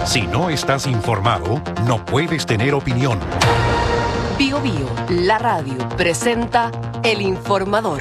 Si no estás informado, no puedes tener opinión. Bio Bio, la radio, presenta El Informador.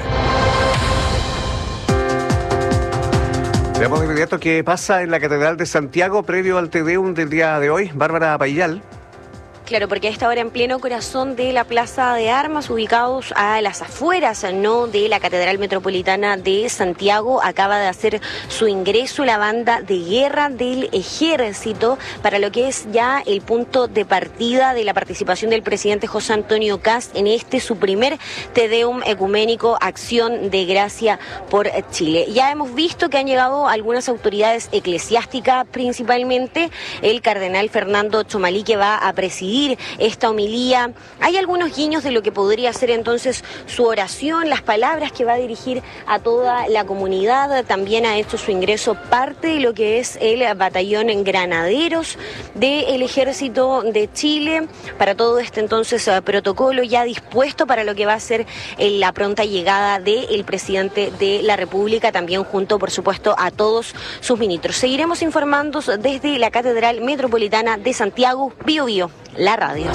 Veamos de inmediato qué pasa en la Catedral de Santiago previo al Te Deum del día de hoy. Bárbara Payal. Claro, porque a esta hora en pleno corazón de la Plaza de Armas, ubicados a las afueras, ¿no?, de la Catedral Metropolitana de Santiago, acaba de hacer su ingreso la banda de guerra del Ejército para lo que es ya el punto de partida de la participación del presidente José Antonio Kast en su primer Te Deum ecuménico, Acción de Gracia por Chile. Ya hemos visto que han llegado algunas autoridades eclesiásticas, principalmente el cardenal Fernando Chomalí, que va a presidir esta homilía. Hay algunos guiños de lo que podría ser entonces su oración, las palabras que va a dirigir a toda la comunidad. También ha hecho su ingreso parte de lo que es el batallón en granaderos del Ejército de Chile. Para todo este entonces protocolo ya dispuesto para lo que va a ser la pronta llegada del presidente de la República, también junto, por supuesto, a todos sus ministros. Seguiremos informando desde la Catedral Metropolitana de Santiago. Bio Bio, la radio.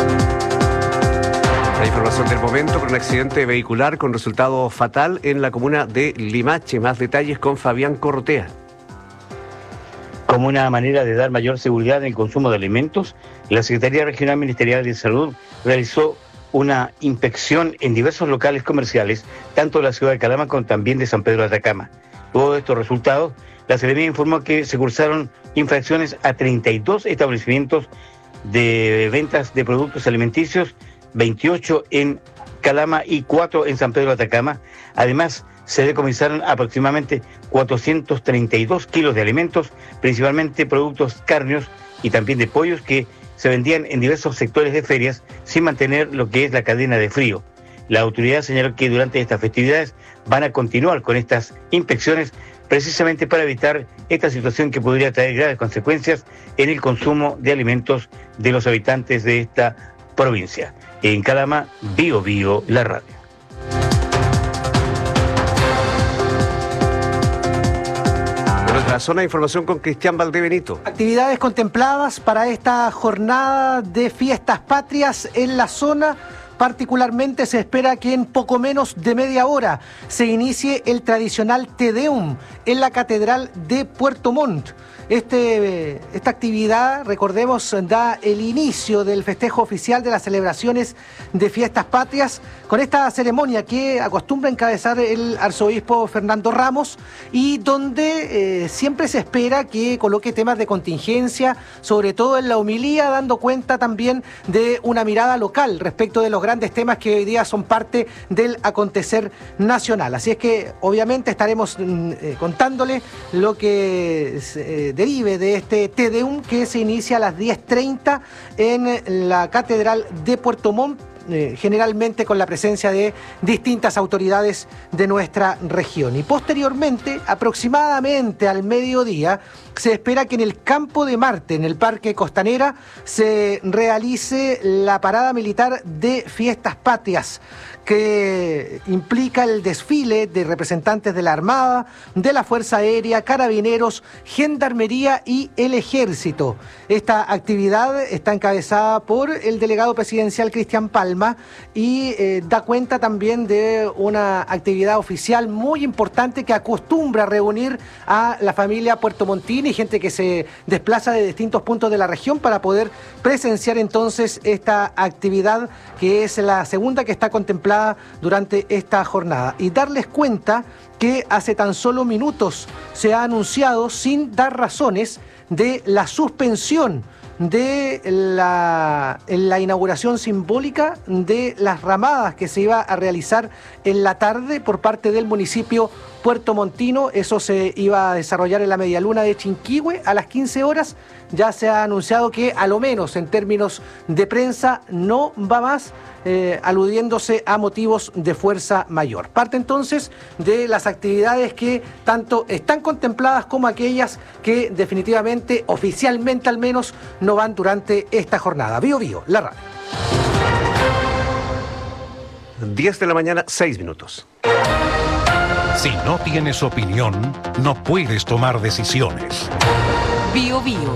La información del momento por un accidente vehicular con resultado fatal en la comuna de Limache. Más detalles con Fabián Corrotea. Como una manera de dar mayor seguridad en el consumo de alimentos, la Secretaría Regional Ministerial de Salud realizó una inspección en diversos locales comerciales, tanto de la ciudad de Calama como también de San Pedro de Atacama. Luego de estos resultados, la Seremía informó que se cursaron infracciones a 32 establecimientos de ventas de productos alimenticios, 28 en Calama y 4 en San Pedro de Atacama. Además, se decomisaron aproximadamente 432 kilos de alimentos, principalmente productos cárneos y también de pollos que se vendían en diversos sectores de ferias sin mantener lo que es la cadena de frío. La autoridad señaló que durante estas festividades van a continuar con estas inspecciones precisamente para evitar esta situación que podría traer graves consecuencias en el consumo de alimentos de los habitantes de esta provincia. En Calama, Bio Bio, la radio. En otra zona de información con Cristian Valdebenito. Actividades contempladas para esta jornada de fiestas patrias en la zona. Particularmente se espera que en poco menos de media hora se inicie el tradicional Te Deum en la Catedral de Puerto Montt. Esta actividad, recordemos, da el inicio del festejo oficial de las celebraciones de fiestas patrias con esta ceremonia que acostumbra encabezar el arzobispo Fernando Ramos y donde siempre se espera que coloque temas de contingencia, sobre todo en la homilía, dando cuenta también de una mirada local respecto de los grandes temas que hoy día son parte del acontecer nacional. Así es que obviamente estaremos contándole lo que derive de este Te Deum que se inicia a las 10:30 en la Catedral de Puerto Montt, generalmente con la presencia de distintas autoridades de nuestra región. Y posteriormente, aproximadamente al mediodía, se espera que en el Campo de Marte, en el Parque Costanera, se realice la parada militar de fiestas patrias, que implica el desfile de representantes de la Armada, de la Fuerza Aérea, Carabineros, Gendarmería y el Ejército. Esta actividad está encabezada por el delegado presidencial Cristian Palma y da cuenta también de una actividad oficial muy importante que acostumbra reunir a la familia puertomontina y gente que se desplaza de distintos puntos de la región para poder presenciar entonces esta actividad, que es la segunda que está contemplada durante esta jornada. Y darles cuenta que hace tan solo minutos se ha anunciado, sin dar razones, de la suspensión de la inauguración simbólica de las ramadas que se iba a realizar en la tarde por parte del municipio puertomontino. Eso se iba a desarrollar en la medialuna de Chinquihue a las 15 horas. Ya se ha anunciado que, a lo menos en términos de prensa, no va más, aludiéndose a motivos de fuerza mayor. Parte entonces de las actividades que tanto están contempladas como aquellas que definitivamente, oficialmente al menos, no van durante esta jornada. Bio Bio, la radio. 10 de la mañana, 6 minutos. Si no tienes opinión, no puedes tomar decisiones. Bio Bio,